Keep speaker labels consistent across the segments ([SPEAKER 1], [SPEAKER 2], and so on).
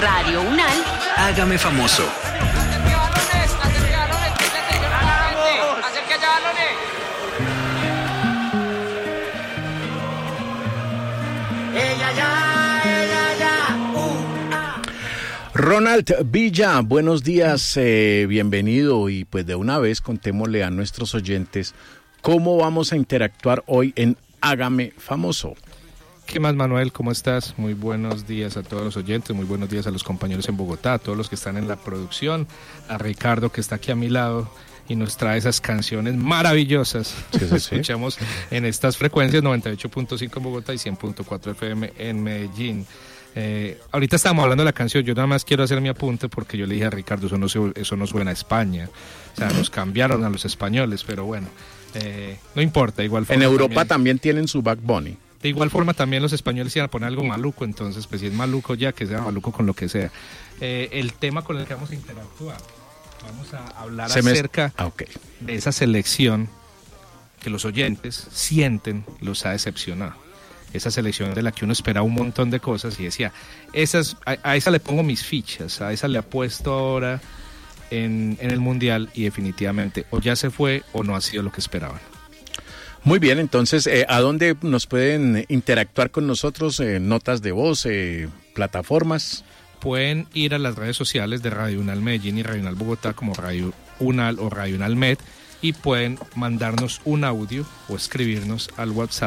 [SPEAKER 1] Radio Unal,
[SPEAKER 2] Hágame famoso.
[SPEAKER 3] Ronald Villa, buenos días, bienvenido, y pues de una vez contémosle a nuestros oyentes cómo vamos a interactuar hoy en Hágame Famoso.
[SPEAKER 4] ¿Qué más, Manuel? ¿Cómo estás? Muy buenos días a todos los oyentes, muy buenos días a los compañeros en Bogotá, a todos los que están en la producción, a Ricardo que está aquí a mi lado y nos trae esas canciones maravillosas que escuchamos en estas frecuencias 98.5 en Bogotá y 100.4 FM en Medellín. Ahorita estábamos hablando de la canción, yo nada más quiero hacer mi apunte porque yo le dije a Ricardo, eso no suena a España, o sea, nos cambiaron a los españoles, pero bueno, no importa, igual forma.
[SPEAKER 3] En Europa también tienen su Bad Bunny.
[SPEAKER 4] De igual forma también los españoles iban a poner algo maluco, entonces pues si es maluco ya, que sea maluco con lo que sea. El tema con el que vamos a interactuar, vamos a hablar acerca de esa selección que los oyentes sienten los ha decepcionado. Esa selección de la que uno esperaba un montón de cosas y decía, a esa le pongo mis fichas, a esa le apuesto ahora en el Mundial, y definitivamente o ya se fue o no ha sido lo que esperaban.
[SPEAKER 3] Muy bien, entonces, ¿a dónde nos pueden interactuar con nosotros? ¿Notas de voz, plataformas?
[SPEAKER 4] Pueden ir a las redes sociales de Radio Unal Medellín y Radio Unal Bogotá como Radio Unal o Radio Unal Med, y pueden mandarnos un audio o escribirnos al WhatsApp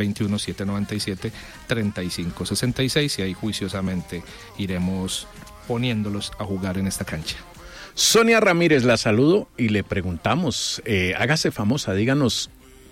[SPEAKER 4] 321-797-3566 y ahí juiciosamente iremos poniéndolos a jugar en esta cancha.
[SPEAKER 3] Sonia Ramírez, la saludo y le preguntamos, hágase famosa, díganos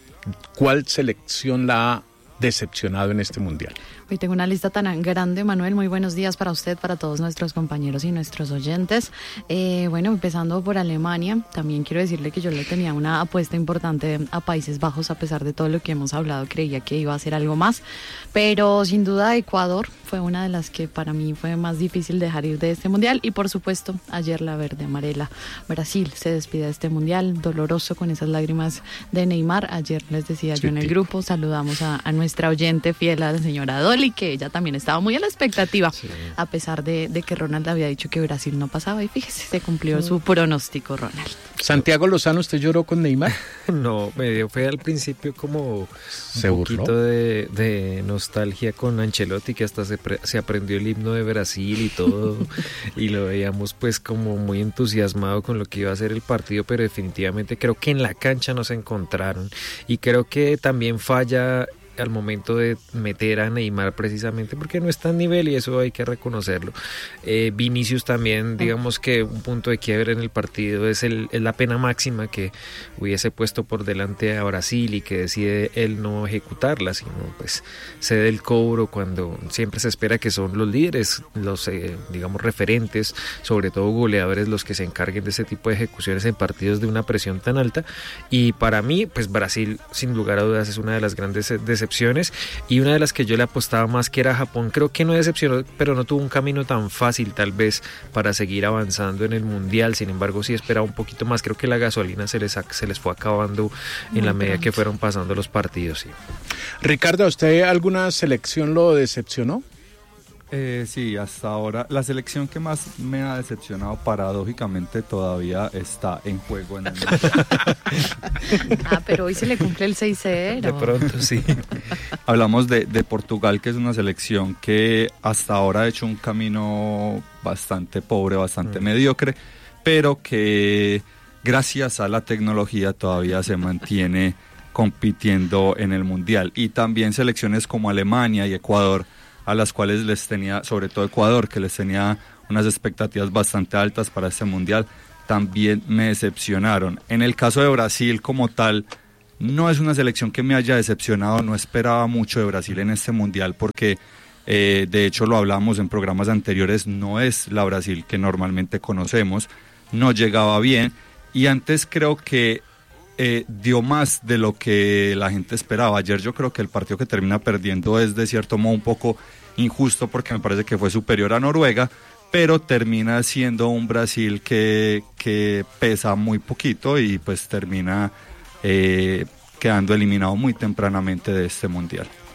[SPEAKER 3] cuál selección la ha decepcionado en este Mundial.
[SPEAKER 5] Hoy tengo una lista tan grande, Manuel. Muy buenos días para usted, para todos nuestros compañeros y nuestros oyentes. Bueno, empezando por Alemania, también quiero decirle que yo le tenía una apuesta importante a Países Bajos, a pesar de todo lo que hemos hablado, creía que iba a ser algo más, pero sin duda Ecuador fue una de las que para mí fue más difícil dejar ir de este Mundial, y por supuesto, ayer la verde amarela. Brasil se despide de este Mundial, doloroso con esas lágrimas de Neymar. Ayer les decía yo en el grupo, saludamos a nuestra oyente fiel, a la señora Dolly, que ella también estaba muy a la expectativa, a pesar de que Ronald había dicho que Brasil no pasaba, y fíjese, se cumplió su pronóstico, Ronald.
[SPEAKER 3] Santiago Lozano, ¿usted lloró con Neymar?
[SPEAKER 6] No, fue al principio como
[SPEAKER 3] ¿Se
[SPEAKER 6] un
[SPEAKER 3] burló?
[SPEAKER 6] poquito de nostalgia con Ancelotti, que hasta se aprendió el himno de Brasil y todo, y lo veíamos pues como muy entusiasmado con lo que iba a ser el partido, pero definitivamente creo que en la cancha no se encontraron, y creo que también falla al momento de meter a Neymar, precisamente porque no está a nivel, y eso hay que reconocerlo. Vinicius también, digamos que un punto de quiebre en el partido es la pena máxima que hubiese puesto por delante a Brasil y que decide él no ejecutarla, sino pues cede el cobro cuando siempre se espera que son los líderes, los digamos referentes, sobre todo goleadores, los que se encarguen de ese tipo de ejecuciones en partidos de una presión tan alta. Y para mí pues Brasil sin lugar a dudas es una de las grandes decepciones, y una de las que yo le apostaba más, que era Japón. Creo que no decepcionó, pero no tuvo un camino tan fácil tal vez para seguir avanzando en el Mundial. Sin embargo, sí esperaba un poquito más. Creo que la gasolina se les fue acabando en la medida que fueron pasando los partidos. Sí.
[SPEAKER 3] Ricardo, ¿a usted alguna selección lo decepcionó?
[SPEAKER 7] Sí, hasta ahora la selección que más me ha decepcionado, paradójicamente, todavía está en juego en el Mundial.
[SPEAKER 5] Pero hoy se le cumple el 6-0.
[SPEAKER 6] De pronto, sí.
[SPEAKER 7] Hablamos de Portugal, que es una selección que hasta ahora ha hecho un camino bastante pobre, bastante mediocre, pero que gracias a la tecnología todavía se mantiene compitiendo en el Mundial. Y también selecciones como Alemania y Ecuador, a las cuales les tenía, sobre todo Ecuador, que les tenía unas expectativas bastante altas para este Mundial, también me decepcionaron. En el caso de Brasil como tal, no es una selección que me haya decepcionado, no esperaba mucho de Brasil en este Mundial porque, de hecho lo hablamos en programas anteriores, no es la Brasil que normalmente conocemos, no llegaba bien, y antes creo que dio más de lo que la gente esperaba. Ayer yo creo que el partido que termina perdiendo es de cierto modo un poco injusto porque me parece que fue superior a Noruega, pero termina siendo un Brasil que pesa muy poquito y pues termina quedando eliminado muy tempranamente de este Mundial.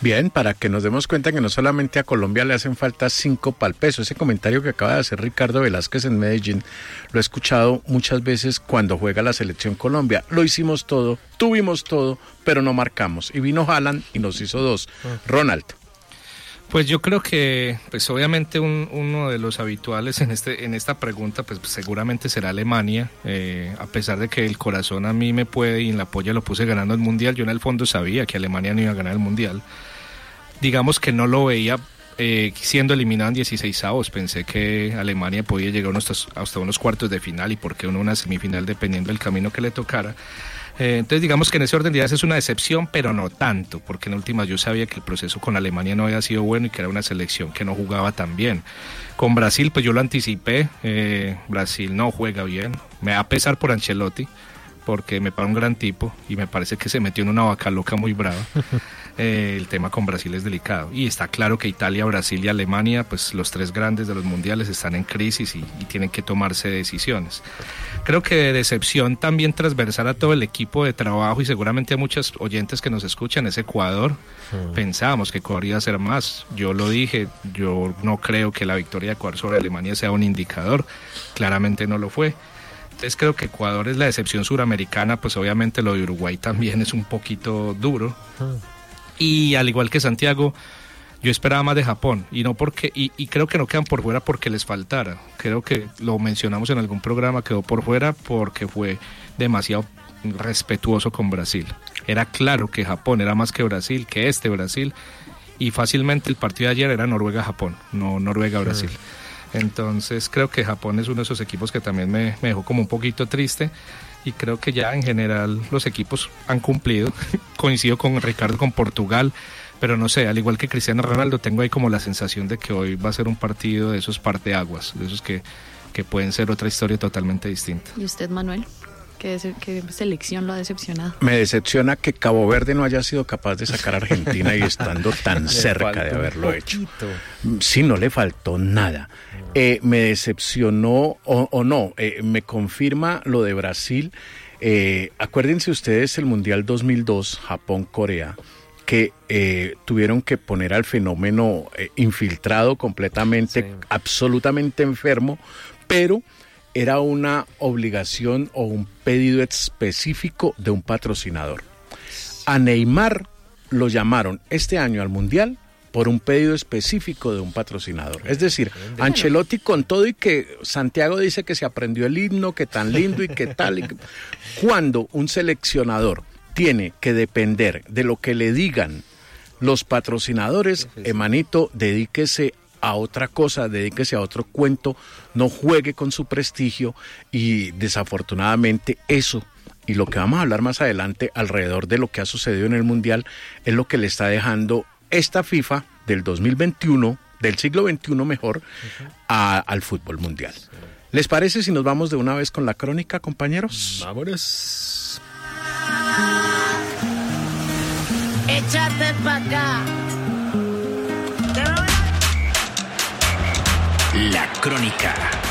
[SPEAKER 3] Bien, para que nos demos cuenta que no solamente a Colombia le hacen falta 5 pal peso. Ese comentario que acaba de hacer Ricardo Velázquez en Medellín, lo he escuchado muchas veces cuando juega la selección Colombia. Lo hicimos todo, tuvimos todo, pero no marcamos. Y vino Haaland y nos hizo 2. Ronald.
[SPEAKER 4] Pues yo creo que, pues obviamente uno de los habituales en esta pregunta, pues seguramente será Alemania, a pesar de que el corazón a mí me puede y en la polla lo puse ganando el Mundial. Yo en el fondo sabía que Alemania no iba a ganar el Mundial. Digamos que no lo veía siendo eliminado en 16avos. Pensé que Alemania podía llegar hasta unos cuartos de final y por qué una semifinal dependiendo del camino que le tocara. Entonces digamos que en ese orden de ideas es una decepción, pero no tanto, porque en últimas yo sabía que el proceso con Alemania no había sido bueno y que era una selección que no jugaba tan bien. Con Brasil pues yo lo anticipé, Brasil no juega bien, me da pesar por Ancelotti, porque me parece un gran tipo y me parece que se metió en una vaca loca muy brava. El tema con Brasil es delicado y está claro que Italia, Brasil y Alemania, pues los 3 grandes de los mundiales están en crisis y tienen que tomarse decisiones. Creo que de decepción también transversal a todo el equipo de trabajo y seguramente a muchos oyentes que nos escuchan es Ecuador. Pensábamos que Ecuador iba a ser más, yo lo dije, yo no creo que la victoria de Ecuador sobre Alemania sea un indicador, claramente no lo fue. Entonces creo que Ecuador es la decepción suramericana, pues obviamente lo de Uruguay también es un poquito duro. Y al igual que Santiago, yo esperaba más de Japón y no porque y creo que no quedan por fuera porque les faltara. Creo que lo mencionamos en algún programa, quedó por fuera porque fue demasiado respetuoso con Brasil. Era claro que Japón era más que Brasil, que Brasil, y fácilmente el partido de ayer era Noruega-Japón, no Noruega-Brasil. Entonces creo que Japón es uno de esos equipos que también me dejó como un poquito triste. Y creo que ya en general los equipos han cumplido. Coincido con Ricardo con Portugal, pero no sé, al igual que Cristiano Ronaldo, tengo ahí como la sensación de que hoy va a ser un partido de esos parteaguas, de esos que pueden ser otra historia totalmente distinta.
[SPEAKER 5] ¿Y usted, Manuel? ¿Qué selección lo ha decepcionado?
[SPEAKER 3] Me decepciona que Cabo Verde no haya sido capaz de sacar a Argentina y estando tan cerca de haberlo hecho. Sí, no le faltó nada. Me decepcionó me confirma lo de Brasil. Acuérdense ustedes el Mundial 2002, Japón-Corea, que tuvieron que poner al fenómeno infiltrado completamente, absolutamente enfermo, pero era una obligación o un pedido específico de un patrocinador. A Neymar lo llamaron este año al Mundial por un pedido específico de un patrocinador. Es decir, Ancelotti con todo y que Santiago dice que se aprendió el himno, que tan lindo y que tal. Cuando un seleccionador tiene que depender de lo que le digan los patrocinadores, hermanito, dedíquese a otra cosa, dedíquese a otro cuento, no juegue con su prestigio y desafortunadamente eso y lo que vamos a hablar más adelante alrededor de lo que ha sucedido en el Mundial es lo que le está dejando esta FIFA del 2021, del siglo XXI mejor, al fútbol mundial. ¿Les parece si nos vamos de una vez con la crónica, compañeros?
[SPEAKER 6] Vámonos.
[SPEAKER 1] Échate pa' acá.
[SPEAKER 2] La crónica.